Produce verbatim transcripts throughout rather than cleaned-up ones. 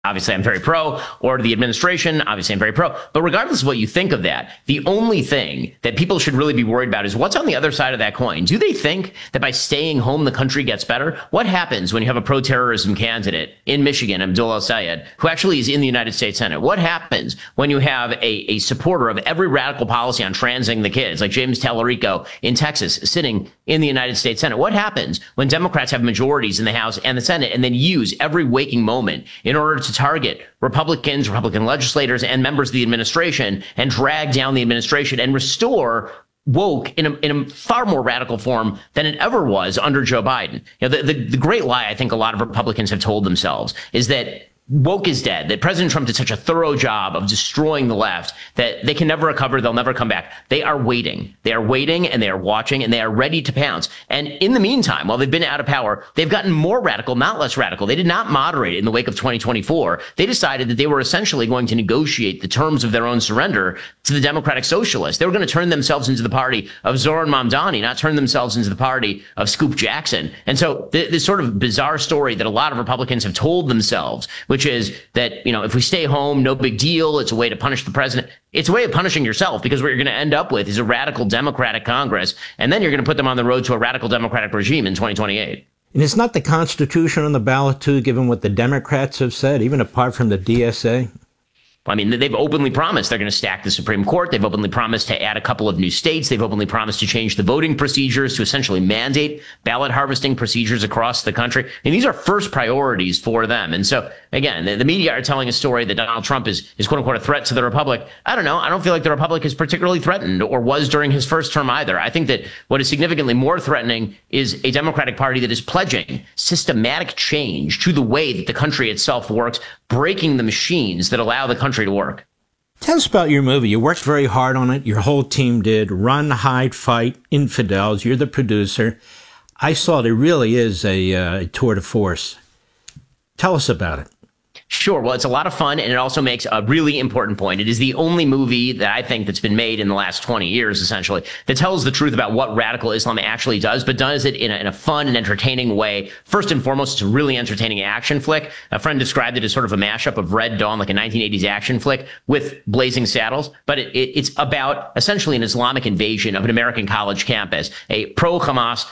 obviously I'm very pro, or the administration, obviously I'm very pro. But regardless of what you think of that, the only thing that people should really be worried about is what's on the other side of that coin. Do they think that by staying home, the country gets better? What happens when you have a pro-terrorism candidate in Michigan, Abdul El-Sayed, who actually is in the United States Senate? What happens when you have a, a supporter of every radical policy on transing the kids, like James Tallarico in Texas, sitting in the United States Senate? What happens when Democrats have majorities in the House and the Senate and then use every waking moment in order to target Republicans, Republican legislators, and members of the administration and drag down the administration and restore woke in a, in a far more radical form than it ever was under Joe Biden? You know, the, the, the great lie I think a lot of Republicans have told themselves is that woke is dead, that President Trump did such a thorough job of destroying the left that they can never recover, they'll never come back. They are waiting. They are waiting, and they are watching, and they are ready to pounce. And in the meantime, while they've been out of power, they've gotten more radical, not less radical. They did not moderate in the wake of twenty twenty-four. They decided that they were essentially going to negotiate the terms of their own surrender to the Democratic Socialists. They were going to turn themselves into the party of Zoran Mamdani, not turn themselves into the party of Scoop Jackson. And so th- this sort of bizarre story that a lot of Republicans have told themselves, which is that, you know, if we stay home, no big deal. It's a way to punish the president. It's a way of punishing yourself, because what you're going to end up with is a radical Democratic Congress. And then you're going to put them on the road to a radical Democratic regime in twenty twenty-eight. And it's not the Constitution on the ballot, too, given what the Democrats have said, even apart from the D S A? I mean, they've openly promised they're going to stack the Supreme Court. They've openly promised to add a couple of new states. They've openly promised to change the voting procedures to essentially mandate ballot harvesting procedures across the country. And these are first priorities for them. And so, again, the, the media are telling a story that Donald Trump is, is quote unquote, a threat to the Republic. I don't know. I don't feel like the Republic is particularly threatened, or was during his first term either. I think that what is significantly more threatening is a Democratic Party that is pledging systematic change to the way that the country itself works, breaking the machines that allow the country to work. Tell us about your movie. You worked very hard on it. Your whole team did. Run, Hide, Fight, Infidels. You're the producer. I saw it. It really is a uh, tour de force. Tell us about it. Sure. Well, it's a lot of fun, and it also makes a really important point. It is the only movie that I think that's been made in the last twenty years, essentially, that tells the truth about what radical Islam actually does, but does it in a, in a fun and entertaining way. First and foremost, it's a really entertaining action flick. A friend described it as sort of a mashup of Red Dawn, like a nineteen eighties action flick, with Blazing Saddles. But it, it, it's about essentially an Islamic invasion of an American college campus. A pro-Hamas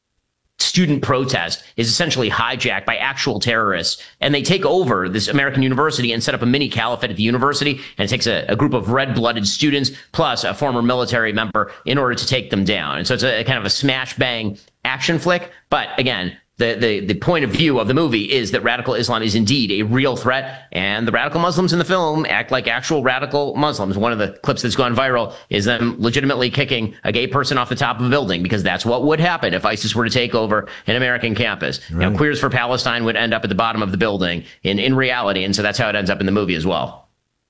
student protest is essentially hijacked by actual terrorists, and they take over this American university and set up a mini caliphate at the university. And it takes a, a group of red-blooded students plus a former military member in order to take them down. And so it's a, a kind of a smash bang action flick. But again, The, the, the point of view of the movie is that radical Islam is indeed a real threat, and the radical Muslims in the film act like actual radical Muslims. One of the clips that's gone viral is them legitimately kicking a gay person off the top of a building, because that's what would happen if ISIS were to take over an American campus. Right. You know, Queers for Palestine would end up at the bottom of the building in, in reality, and so that's how it ends up in the movie as well.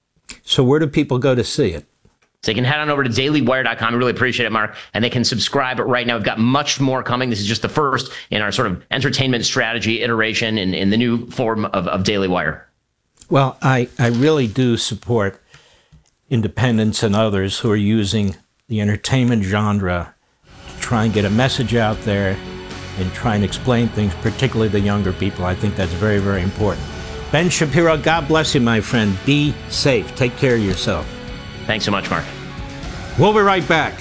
So where do people go to see it? So you can head on over to daily wire dot com. I really appreciate it, Mark. And they can subscribe right now. We've got much more coming. This is just the first in our sort of entertainment strategy iteration in, in the new form of, of Daily Wire. Well, I, I really do support independents and others who are using the entertainment genre to try and get a message out there and try and explain things, particularly the younger people. I think that's very, very important. Ben Shapiro, God bless you, my friend. Be safe. Take care of yourself. Thanks so much, Mark. We'll be right back.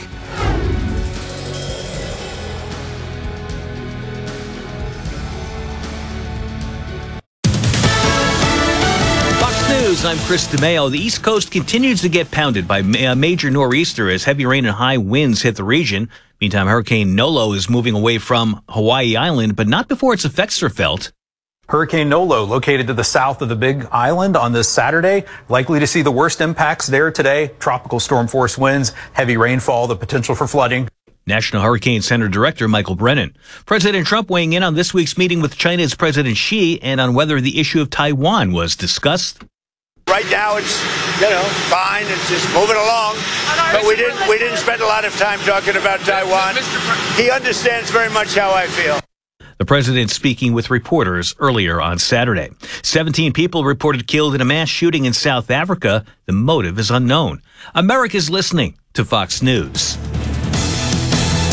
Fox News, I'm Chris DeMeo. The East Coast continues to get pounded by a major nor'easter as heavy rain and high winds hit the region. Meantime, Hurricane Nolo is moving away from Hawaii Island, but not before its effects are felt. Hurricane Nolo, located to the south of the Big Island on this Saturday, likely to see the worst impacts there today. Tropical storm force winds, heavy rainfall, the potential for flooding. National Hurricane Center Director Michael Brennan. President Trump weighing in on this week's meeting with China's President Xi and on whether the issue of Taiwan was discussed. Right now it's, you know, fine. It's just moving along. But we didn't, we didn't spend a lot of time talking about Taiwan. He understands very much how I feel. The president speaking with reporters earlier on Saturday. seventeen people reported killed in a mass shooting in South Africa. The motive is unknown. America's listening to Fox News.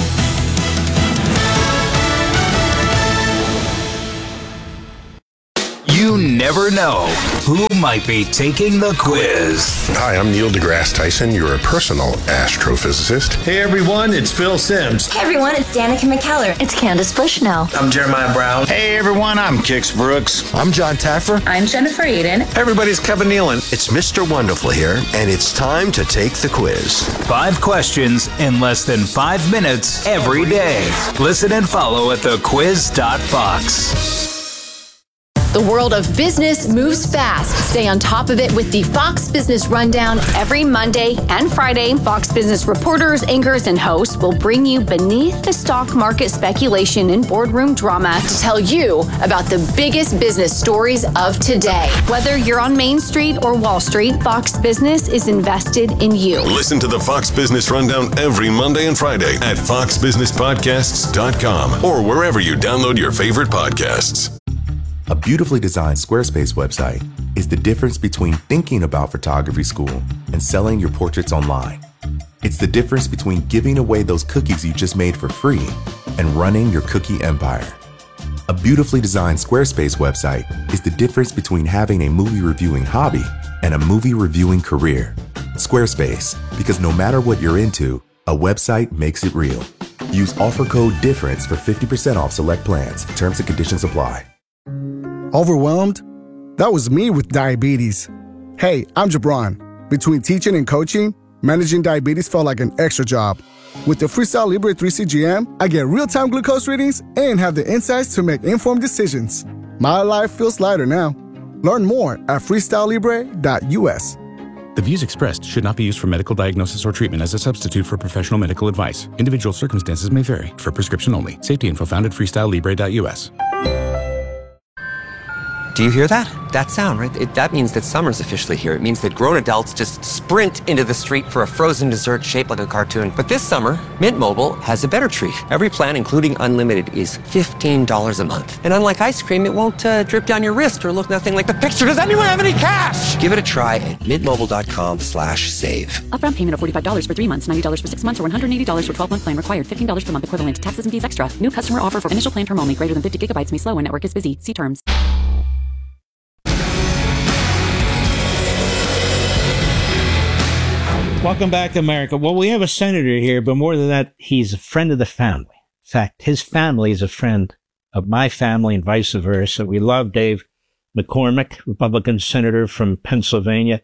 You never know who might be taking the quiz. Hi, I'm Neil deGrasse Tyson, your personal astrophysicist. Hey everyone, it's Phil Simms. Hey everyone, it's Danica McKellar. It's Candace Bushnell. I'm Jeremiah Brown. Hey everyone, I'm Kix Brooks. I'm John Taffer. I'm Jennifer Aiden. Hey everybody, it's Kevin Nealon. It's Mister Wonderful here, and it's time to take the quiz. Five questions in less than five minutes every day. Listen and follow at the quiz dot fox. The world of business moves fast. Stay on top of it with the Fox Business Rundown every Monday and Friday. Fox Business reporters, anchors, and hosts will bring you beneath the stock market speculation and boardroom drama to tell you about the biggest business stories of today. Whether you're on Main Street or Wall Street, Fox Business is invested in you. Listen to the Fox Business Rundown every Monday and Friday at fox business podcasts dot com or wherever you download your favorite podcasts. A beautifully designed Squarespace website is the difference between thinking about photography school and selling your portraits online. It's the difference between giving away those cookies you just made for free and running your cookie empire. A beautifully designed Squarespace website is the difference between having a movie reviewing hobby and a movie reviewing career. Squarespace, because no matter what you're into, a website makes it real. Use offer code DIFFERENCE for fifty percent off select plans. Terms and conditions apply. Overwhelmed? That was me with diabetes. Hey, I'm Jabron. Between teaching and coaching, managing diabetes felt like an extra job. With the Freestyle Libre three C G M, I get real-time glucose readings and have the insights to make informed decisions. My life feels lighter now. Learn more at freestyle libre dot u s. The views expressed should not be used for medical diagnosis or treatment as a substitute for professional medical advice. Individual circumstances may vary. For prescription only. Safety info found at freestyle libre dot u s. Do you hear that? That sound, right? It, that means that summer's officially here. It means that grown adults just sprint into the street for a frozen dessert shaped like a cartoon. But this summer, Mint Mobile has a better treat. Every plan, including unlimited, is fifteen dollars a month. And unlike ice cream, it won't uh, drip down your wrist or look nothing like the picture. Does anyone have any cash? Give it a try at mintmobile.com slash save. Upfront payment of forty-five dollars for three months, ninety dollars for six months, or one hundred eighty dollars for twelve-month plan required. fifteen dollars per month equivalent. Taxes and fees extra. New customer offer for initial plan term only. Greater than fifty gigabytes may slow when network is busy. See terms. Welcome back to America. Well, we have a senator here, but more than that, he's a friend of the family. In fact, his family is a friend of my family and vice versa. We love Dave McCormick, Republican senator from Pennsylvania.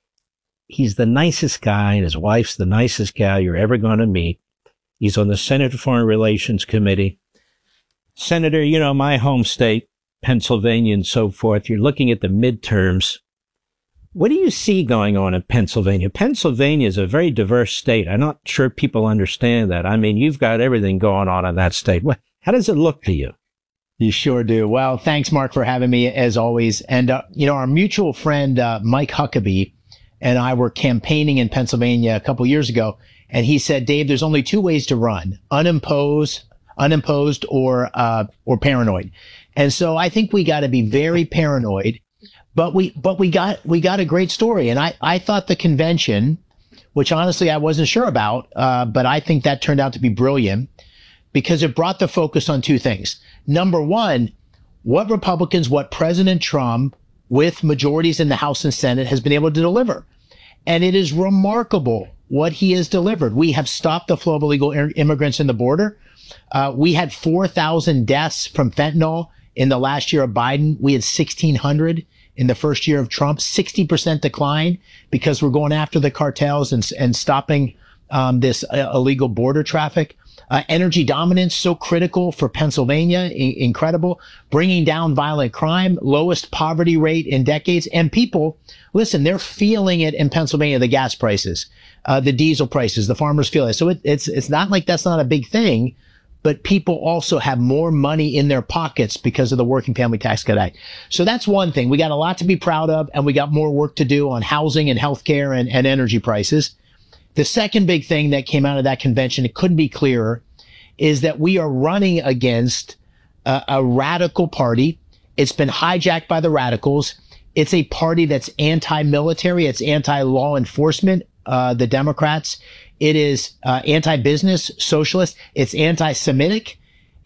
He's the nicest guy, and his wife's the nicest gal you're ever going to meet. He's on the Senate Foreign Relations Committee. Senator, you know, my home state, Pennsylvania and so forth, you're looking at the midterms. What do you see going on in Pennsylvania? Pennsylvania is a very diverse state. I'm not sure people understand that. I mean, you've got everything going on in that state. What, how does it look to you? You sure do. Well, thanks, Mark, for having me, as always. And, uh, you know, our mutual friend, uh, Mike Huckabee, and I were campaigning in Pennsylvania a couple years ago. And he said, Dave, there's only two ways to run, unimposed, unimposed or, uh, or paranoid. And so I think we got to be very paranoid. But we, but we got, we got a great story. And I, I thought the convention, which honestly I wasn't sure about, uh, but I think that turned out to be brilliant because it brought the focus on two things. Number one, what Republicans, what President Trump with majorities in the House and Senate has been able to deliver. And it is remarkable what he has delivered. We have stopped the flow of illegal immigrants in the border. Uh, we had four thousand deaths from fentanyl in the last year of Biden. We had sixteen hundred. In the first year of Trump, sixty percent decline because we're going after the cartels and, and stopping um, this uh, illegal border traffic. Uh, energy dominance, so critical for Pennsylvania, I- incredible. Bringing down violent crime, lowest poverty rate in decades. And people, listen, they're feeling it in Pennsylvania, the gas prices, uh, the diesel prices, the farmers feel it. So it, it's it's not like that's not a big thing. But people also have more money in their pockets because of the Working Family Tax Cut Act. So that's one thing. We got a lot to be proud of, and we got more work to do on housing and healthcare and, and energy prices. The second big thing that came out of that convention, it couldn't be clearer, is that we are running against a, a radical party. It's been hijacked by the radicals. It's a party that's anti-military. It's anti-law enforcement, uh, the Democrats. It is uh, anti-business, socialist. It's anti-Semitic.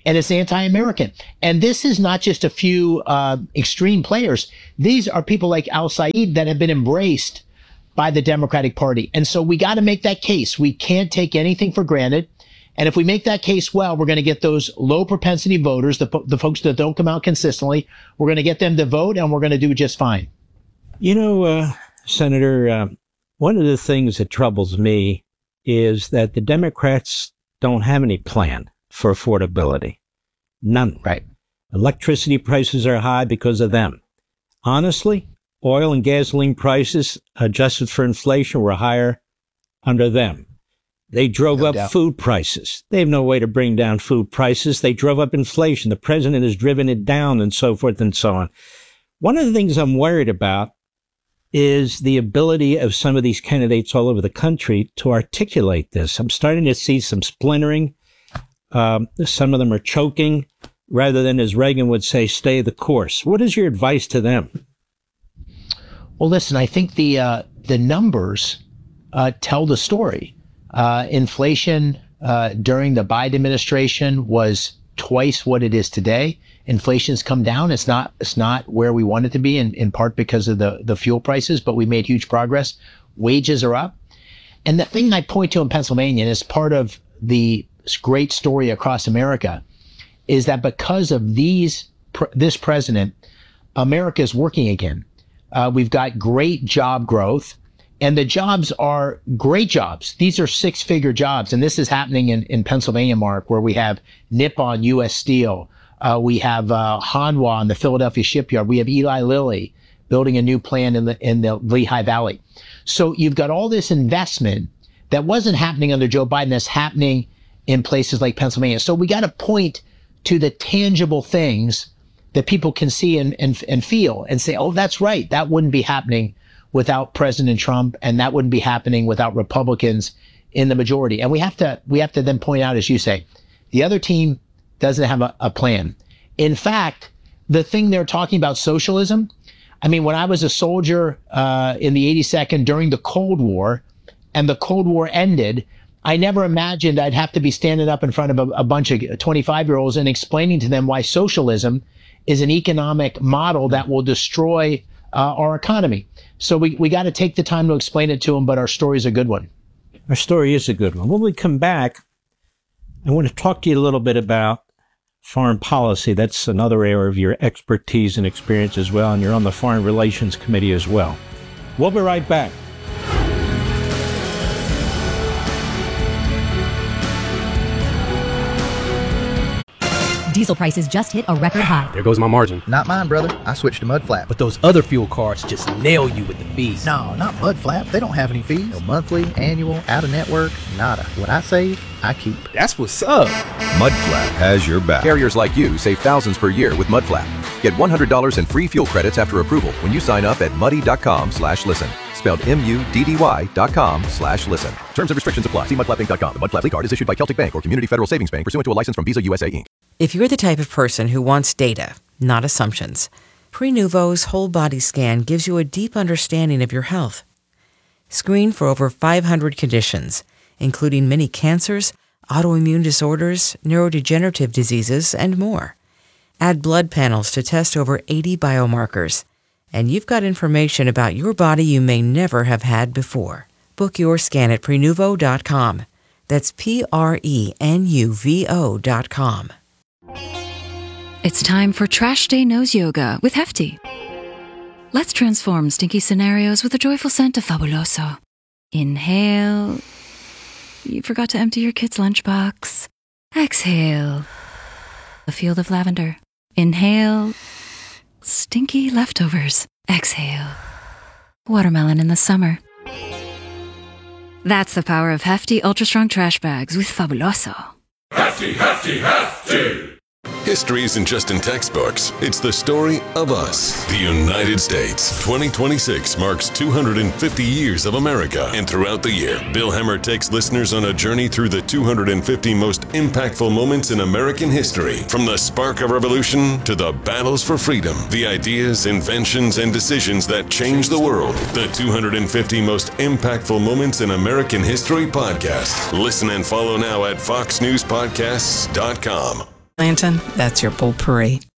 and it's anti-American. And this is not just a few uh, extreme players. These are people like Al Said that have been embraced by the Democratic Party. And so we got to make that case. We can't take anything for granted. And if we make that case well, we're going to get those low propensity voters, the, the folks that don't come out consistently. We're going to get them to vote, and we're going to do just fine. You know, uh, Senator, uh, one of the things that troubles me is that the Democrats don't have any plan for affordability. None. Right. Electricity prices are high because of them. Honestly, oil and gasoline prices, adjusted for inflation, were higher under them. They drove no up doubt. food prices. They have no way to bring down food prices. They drove up inflation. The president has driven it down, and so forth and so on. One of the things I'm worried about is the ability of some of these candidates all over the country to articulate this. I'm starting to see some splintering. Um, some of them are choking rather than, as Reagan would say, stay the course. What is your advice to them? Well, listen, I think the uh, the numbers uh, tell the story. Uh, inflation uh, during the Biden administration was twice what it is today. Inflation's come down. It's not it's not where we want it to be, in, in part because of the, the fuel prices, but we made huge progress. Wages are up. And the thing I point to in Pennsylvania, and it's part of the great story across America, is that because of these this president, America is working again. Uh, we've got great job growth. And the jobs are great jobs. These are six-figure jobs. And this is happening in, in Pennsylvania, Mark, where we have Nippon, U S Steel. Uh, we have uh, Hanwha in the Philadelphia shipyard. We have Eli Lilly building a new plant in the, in the Lehigh Valley. So you've got all this investment that wasn't happening under Joe Biden that's happening in places like Pennsylvania. So we got to point to the tangible things that people can see and, and, and feel and say, oh, that's right. That wouldn't be happening without President Trump, and that wouldn't be happening without Republicans in the majority. And we have to we have to then point out, as you say, the other team doesn't have a, a plan. In fact, the thing they're talking about, socialism, I mean, when I was a soldier uh, in the eighty-second during the Cold War, and the Cold War ended, I never imagined I'd have to be standing up in front of a, a bunch of twenty-five-year-olds and explaining to them why socialism is an economic model that will destroy uh, our economy. So we, we got to take the time to explain it to them, but our story is a good one. Our story is a good one. When we come back, I want to talk to you a little bit about foreign policy. That's another area of your expertise and experience as well, and you're on the Foreign Relations Committee as well. We'll be right back. Diesel prices just hit a record high. There goes my margin. Not mine, brother. I switched to Mudflap. But those other fuel cards just nail you with the fees. No, not Mudflap. They don't have any fees. No monthly, annual, out-of-network, nada. What I save, I keep. That's what's up. Mudflap has your back. Carriers like you save thousands per year with Mudflap. Get one hundred dollars in free fuel credits after approval when you sign up at muddy.com slash listen. Spelled M-U-D-D-Y dot com slash listen. Terms and restrictions apply. See mudflap inc dot com. The Mudflap card is issued by Celtic Bank or Community Federal Savings Bank pursuant to a license from Visa U S A Incorporated. If you're the type of person who wants data, not assumptions, Prenuvo's whole body scan gives you a deep understanding of your health. Screen for over five hundred conditions, including many cancers, autoimmune disorders, neurodegenerative diseases, and more. Add blood panels to test over eighty biomarkers, and you've got information about your body you may never have had before. Book your scan at Prenuvo dot com. That's P R E N U V O dot com. It's time for Trash Day Nose Yoga with Hefty. Let's transform stinky scenarios with a joyful scent of Fabuloso. Inhale. You forgot to empty your kid's lunchbox. Exhale. A field of lavender. Inhale. Stinky leftovers. Exhale. Watermelon in the summer. That's the power of Hefty Ultra Strong Trash Bags with Fabuloso. Hefty, hefty, hefty! History isn't just in textbooks. It's the story of us, the United States. twenty twenty-six marks two hundred fifty years of America. And throughout the year, Bill Hemmer takes listeners on a journey through the two hundred fifty most impactful moments in American history. From the spark of revolution to the battles for freedom, the ideas, inventions, and decisions that changed the world. The two hundred fifty most impactful moments in American history podcast. Listen and follow now at fox news podcasts dot com. Lanton, that's your potpourri.